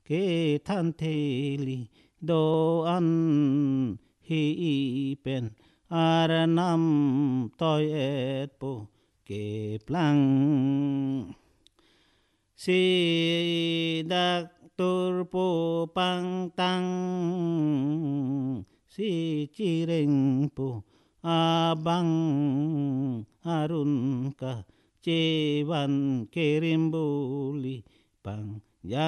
ke than thê li do an hi pen ar nam toi et po ke plang si dak tur po pang tang si chireng po abang arun ka chevan kerimbuli pang